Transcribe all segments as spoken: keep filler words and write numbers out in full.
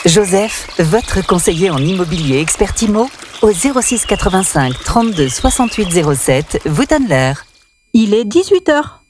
Joseph, votre conseiller en immobilier expert IMO, au zéro six quatre-vingt-cinq trente-deux soixante-huit zéro sept, vous donne l'heure. Il est dix-huit heures.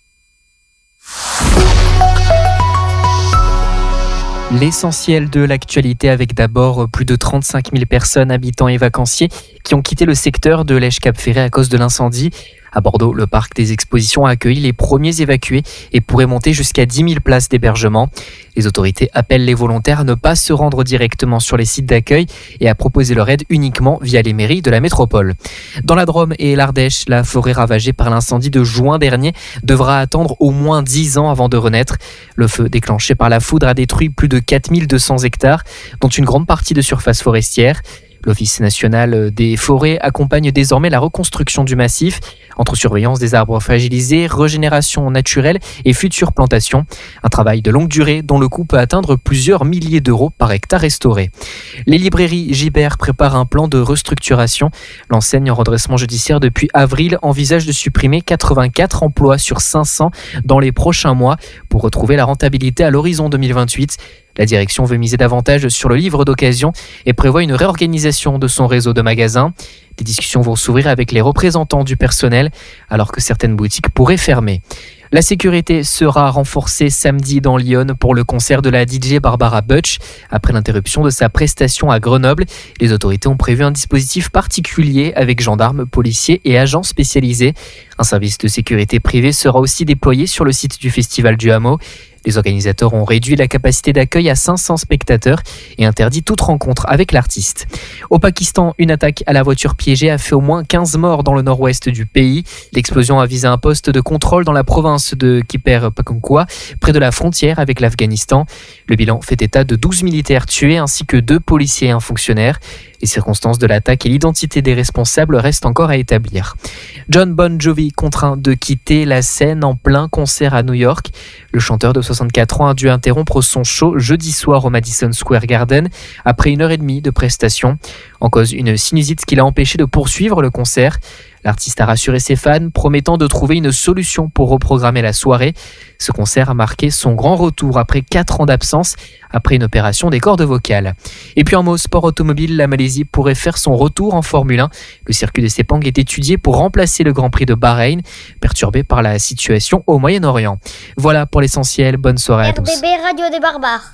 L'essentiel de l'actualité avec d'abord plus de trente-cinq mille personnes, habitants et vacanciers qui ont quitté le secteur de Lège-Cap-Ferré à cause de l'incendie. À Bordeaux, le parc des expositions a accueilli les premiers évacués et pourrait monter jusqu'à dix mille places d'hébergement. Les autorités appellent les volontaires à ne pas se rendre directement sur les sites d'accueil et à proposer leur aide uniquement via les mairies de la métropole. Dans la Drôme et l'Ardèche, la forêt ravagée par l'incendie de juin dernier devra attendre au moins dix ans avant de renaître. Le feu déclenché par la foudre a détruit plus de quatre mille deux cents hectares, dont une grande partie de surface forestière. L'Office national des forêts accompagne désormais la reconstruction du massif entre surveillance des arbres fragilisés, régénération naturelle et futures plantations. Un travail de longue durée dont le coût peut atteindre plusieurs milliers d'euros par hectare restauré. Les librairies Gibert préparent un plan de restructuration. L'enseigne en redressement judiciaire depuis avril envisage de supprimer quatre-vingt-quatre emplois sur cinq cents dans les prochains mois pour retrouver la rentabilité à l'horizon deux mille vingt-huit. La direction veut miser davantage sur le livre d'occasion et prévoit une réorganisation de son réseau de magasins. Des discussions vont s'ouvrir avec les représentants du personnel alors que certaines boutiques pourraient fermer. La sécurité sera renforcée samedi dans Lyon pour le concert de la D J Barbara Butch. Après l'interruption de sa prestation à Grenoble, les autorités ont prévu un dispositif particulier avec gendarmes, policiers et agents spécialisés. Un service de sécurité privé sera aussi déployé sur le site du Festival du Hameau. Les organisateurs ont réduit la capacité d'accueil à cinq cents spectateurs et interdit toute rencontre avec l'artiste. Au Pakistan, une attaque à la voiture piégée a fait au moins quinze morts dans le nord-ouest du pays. L'explosion a visé un poste de contrôle dans la province de Khyber Pakhtunkhwa, près de la frontière avec l'Afghanistan. Le bilan fait état de douze militaires tués ainsi que deux policiers et un fonctionnaire. Les circonstances de l'attaque et l'identité des responsables restent encore à établir. Jon Bon Jovi contraint de quitter la scène en plein concert à New York. Le chanteur de soixante-quatre ans a dû interrompre son show jeudi soir au Madison Square Garden après une heure et demie de prestation. En cause, une sinusite qui l'a empêché de poursuivre le concert. L'artiste a rassuré ses fans, promettant de trouver une solution pour reprogrammer la soirée. Ce concert a marqué son grand retour après quatre ans d'absence, après une opération des cordes vocales. Et puis en mot sport automobile, la Malaisie pourrait faire son retour en Formule un. Le circuit de Sepang est étudié pour remplacer le Grand Prix de Bahreïn, perturbé par la situation au Moyen-Orient. Voilà pour l'essentiel, bonne soirée à tous. R D B Radio des Barbares.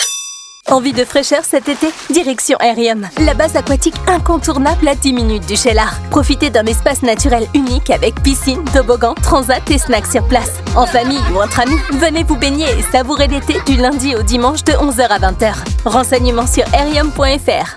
Envie de fraîcheur cet été? Direction Aerium, la base aquatique incontournable à dix minutes du Cheylard. Profitez d'un espace naturel unique avec piscine, toboggan, transat et snacks sur place. En famille ou entre amis, venez vous baigner et savourer l'été du lundi au dimanche de onze heures à vingt heures. Renseignements sur aerium point f r.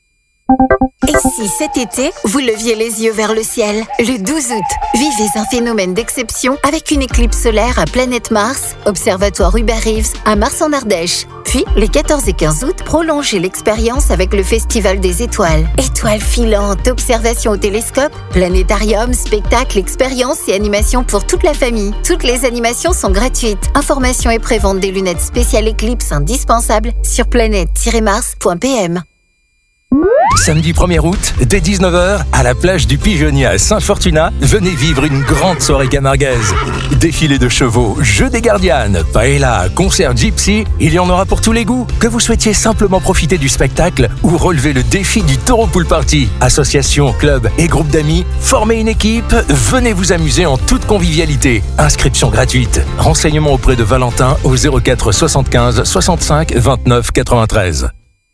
Et si cet été, vous leviez les yeux vers le ciel? Le douze août, vivez un phénomène d'exception avec une éclipse solaire à Planète Mars, Observatoire Hubert Reeves à Mars en Ardèche. Puis, les quatorze et quinze août, prolongez l'expérience avec le Festival des Étoiles. Étoiles filantes, observations au télescope, planétarium, spectacles, expériences et animations pour toute la famille. Toutes les animations sont gratuites. Informations et prévente des lunettes spéciales éclipse indispensables sur planète tiret mars point p m. Samedi premier août, dès dix-neuf heures, à la plage du Pigeonnier à Saint-Fortuna, venez vivre une grande soirée camarguaise. Défilé de chevaux, jeux des gardianes, paella, concert gypsy, il y en aura pour tous les goûts. Que vous souhaitiez simplement profiter du spectacle ou relever le défi du Taureau Pool Party. Association, club et groupe d'amis, formez une équipe, venez vous amuser en toute convivialité. Inscription gratuite. Renseignements auprès de Valentin au zéro quatre soixante-quinze soixante-cinq vingt-neuf quatre-vingt-treize.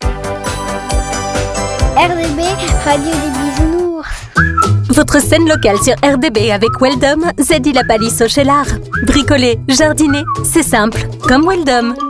R D B, Radio des Bisounours. Votre scène locale sur R D B avec Weldom, Zeddy la Palisse au Cheylard. Bricoler, jardiner, c'est simple, comme Weldom.